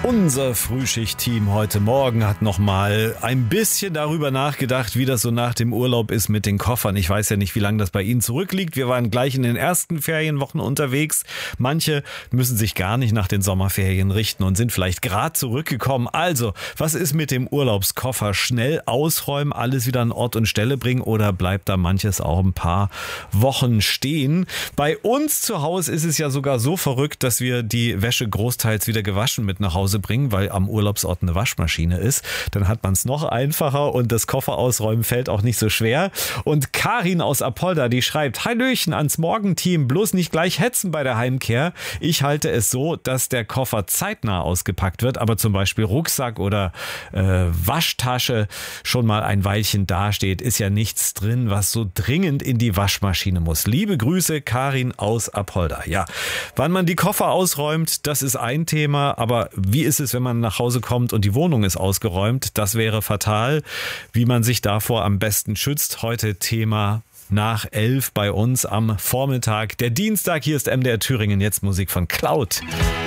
Unser Frühschicht-Team heute Morgen hat nochmal ein bisschen darüber nachgedacht, wie das so nach dem Urlaub ist mit den Koffern. Ich weiß ja nicht, wie lange das bei Ihnen zurückliegt. Wir waren gleich in den ersten Ferienwochen unterwegs. Manche müssen sich gar nicht nach den Sommerferien richten und sind vielleicht gerade zurückgekommen. Also, was ist mit dem Urlaubskoffer? Schnell ausräumen, alles wieder an Ort und Stelle bringen oder bleibt da manches auch ein paar Wochen stehen? Bei uns zu Hause ist es ja sogar so verrückt, dass wir die Wäsche großteils wieder gewaschen mit nach Hause bringen, weil am Urlaubsort eine Waschmaschine ist. Dann hat man es noch einfacher und das Koffer ausräumen fällt auch nicht so schwer. Und Karin aus Apolda, die schreibt: Hallöchen ans Morgenteam, bloß nicht gleich hetzen bei der Heimkehr. Ich halte es so, dass der Koffer zeitnah ausgepackt wird, aber zum Beispiel Rucksack oder Waschtasche schon mal ein Weilchen dasteht, ist ja nichts drin, was so dringend in die Waschmaschine muss. Liebe Grüße, Karin aus Apolda. Ja, wann man die Koffer ausräumt, das ist ein Thema, aber wie ist es, wenn man nach Hause kommt und die Wohnung ist ausgeräumt? Das wäre fatal. Wie man sich davor am besten schützt. Heute Thema nach 11 bei uns am Vormittag. Der Dienstag, hier ist MDR Thüringen, jetzt Musik von Cloud.